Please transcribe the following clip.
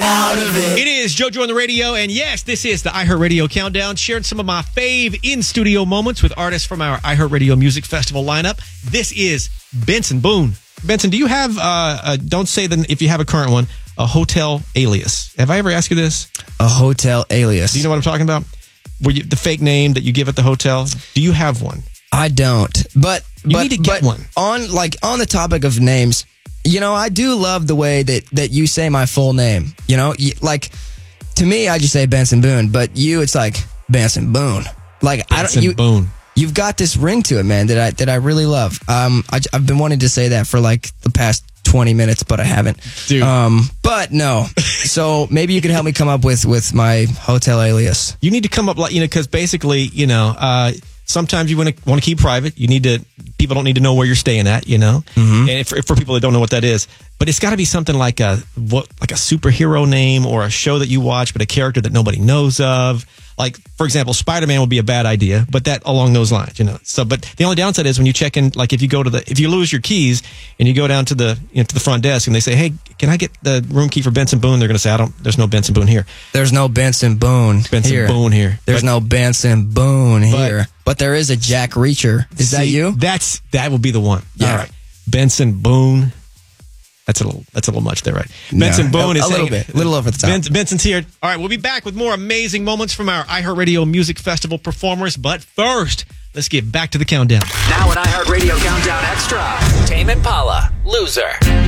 out of it. It is JoJo on the radio, and yes, this is the iHeartRadio Countdown, sharing some of my fave in-studio moments with artists from our iHeartRadio Music Festival lineup. This is Benson Boone. Benson, do you have, don't say if you have a current one, a hotel alias? Have I ever asked you this? A hotel alias. Do you know what I'm talking about? The fake name that you give at the hotel? Do you have one? I don't, but you need to get one. On the topic of names, I do love the way that you say my full name. To me, I just say Benson Boone, but you, it's like Benson Boone. Boone. You've got this ring to it, man, that I really love. I've been wanting to say that for the past 20 minutes, but I haven't. Dude. But no. So maybe you could help me come up with my hotel alias. You need to come up because basically, sometimes you want to keep private. People don't need to know where you're staying at, Mm-hmm. And for people that don't know what that is, but it's got to be something like a superhero name or a show that you watch, but a character that nobody knows of. Like, for example, Spider-Man would be a bad idea, but that along those lines, So, but the only downside is when you check in, if you lose your keys and you go down to the front desk and they say, "Hey, can I get the room key for Benson Boone?" They're going to say, "There's no Benson Boone here." There's no Benson Boone here. There's no Benson Boone here. But there is a Jack Reacher. Is that you? That will be the one. Yeah. All right. Benson Boone. That's a little much there, right? Benson Boone is a little over the top. Benson's here. All right, we'll be back with more amazing moments from our iHeartRadio Music Festival performers. But first, let's get back to the countdown. Now an iHeartRadio Countdown Extra. Tame Impala, Loser.